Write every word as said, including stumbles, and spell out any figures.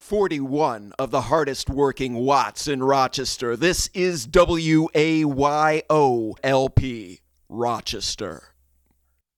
forty-one of the hardest working watts in Rochester. This is W A Y O L P, Rochester.